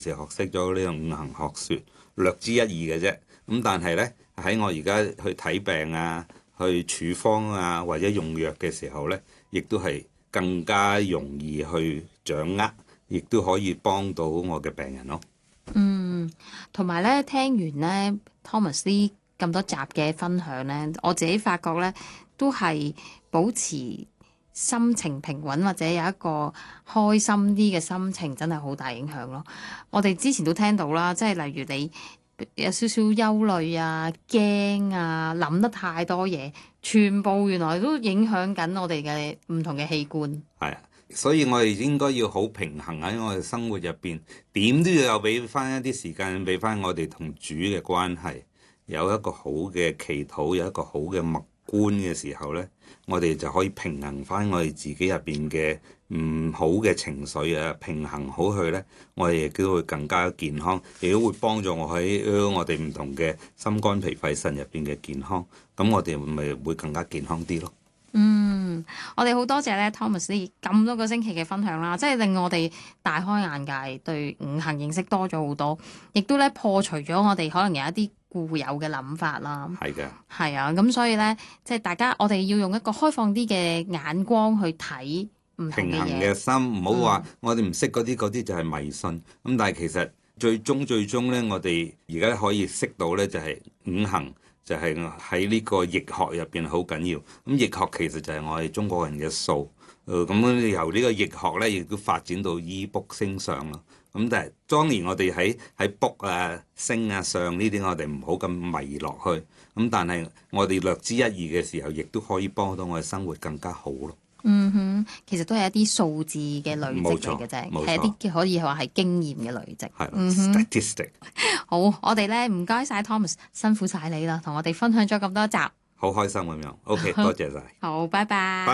時學識咗呢個五行學說，略知一二嘅啫。咁但係呢，喺我而家去睇病啊、去處方啊或者用藥嘅時候呢，亦都係更加容易去掌握，亦都可以幫到我嘅病人咯。 同埋咧，聽完咧 Thomas 呢咁多集嘅分享咧，我自己發覺咧，都係保持心情平穩或者有一個開心啲嘅心情，真係好大影響咯。我哋之前都聽到啦，即係例如你有少少憂慮啊、驚啊、諗得太多嘢，全部原來都影響緊我哋嘅唔同嘅器官。 係啊，所以我哋應該要好平衡喺我哋生活入邊，點都要有俾翻一啲時間俾翻我哋同主嘅關係，有一個好嘅祈禱，有一個好嘅默觀嘅時候呢，我哋就可以平衡翻我哋自己入邊嘅唔好嘅情緒啊，平衡好佢呢，我哋亦都會更加健康，亦都會幫助我喺我哋唔同嘅心肝脾肺腎入邊嘅健康，咁我哋咪會更加健康啲咯。 我哋好多謝咧 Thomas 呢咁多個星期嘅分享啦，即係令我哋大開眼界，對五行認識多咗好多，亦都咧破除咗我哋可能有一啲固有嘅諗法啦。 係嘅， 係啊，咁所以咧，即係大家我哋要用一個開放啲嘅眼光去睇唔同平衡嘅嘢。 嘅心，唔好話我哋唔識嗰啲就係迷信。咁但係其實最終呢，我哋而家可以識到呢，就係五行。就係喺呢個易學入邊好緊要，咁易學其實就係我哋中國人嘅數，咁由呢個易學咧，亦都發展到醫卜星相咯。咁但係當年我哋喺卜啊、星啊、相呢啲，我哋唔好咁迷落去。咁但係我哋略知一二嘅時候，亦都可以幫到我哋生活更加好咯。 其實都係一啲數字嘅累積嚟嘅啫，係一啲可以話係經驗嘅累積。 statistic。 好，我哋咧唔該晒 Thomas，辛苦晒你啦，同我哋分享咗咁多集， 好開心咁樣。OK，多謝晒。 好，拜拜。